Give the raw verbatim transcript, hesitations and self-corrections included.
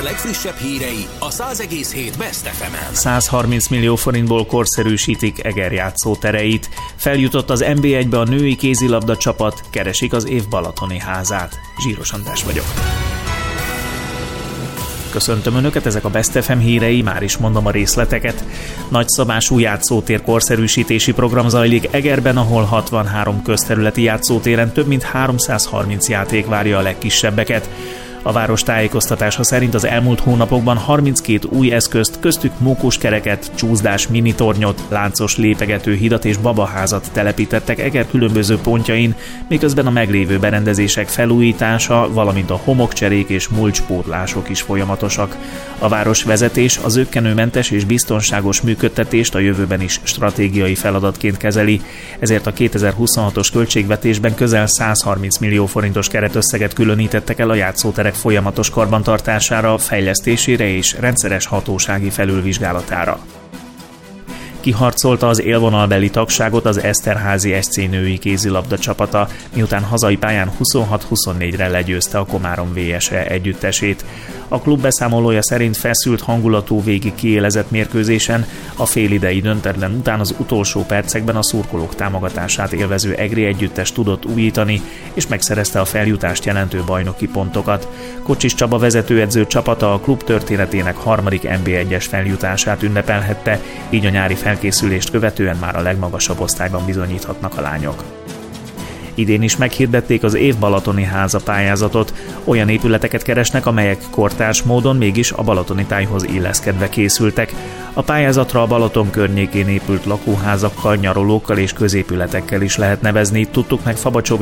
legfrissebb hírei a száz egész hét Best ef emen. százharminc millió forintból korszerűsítik Eger játszótereit. Feljutott az en bé egybe a női kézilabda csapat, keresik az év balatoni házát. Zsíros András vagyok. Köszöntöm Önöket, ezek a Best ef em hírei, már is mondom a részleteket. Nagyszabású játszótér korszerűsítési program zajlik Egerben, ahol hatvanhárom közterületi játszótéren több mint háromszázharminc játék várja a legkisebbeket. A város tájékoztatása szerint az elmúlt hónapokban harminckét új eszközt, köztük mókuskereket, csúszdás minitornyot, láncos lépegető hidat és babaházat telepítettek Eger különböző pontjain, miközben a meglévő berendezések felújítása, valamint a homokcserék és mulcspótlások is folyamatosak. A városvezetés a zökkenőmentes és biztonságos működtetést a jövőben is stratégiai feladatként kezeli, ezért a kétezer-huszonhatos költségvetésben közel százharminc millió forintos keretösszeget különítettek el a játszóterek folyamatos karbantartására, fejlesztésére és rendszeres hatósági felülvizsgálatára. Kiharcolta az élvonalbeli tagságot az Eszterházy es cé női kézilabda csapata, miután hazai pályán huszonhat huszonnégyre legyőzte a Komárom vé es e együttesét. A klub beszámolója szerint feszült hangulatú, végig kiélezett mérkőzésen a félidei döntetlen után az utolsó percekben a szurkolók támogatását élvező egri együttes tudott újítani, és megszerezte a feljutást jelentő bajnoki pontokat. Kocsis Csaba vezetőedző csapata a klub történetének harmadik en bé egyes feljutását ünnepelhette, így a nyári felkészülést követően már a legmagasabb osztályban bizonyíthatnak a lányok. Idén is meghirdették az év balatoni háza pályázatot. Olyan épületeket keresnek, amelyek kortárs módon mégis a balatoni tájhoz illeszkedve készültek. A pályázatra a Balaton környékén épült lakóházakkal, nyaralókkal és középületekkel is lehet nevezni, tudtuk meg Fabacsó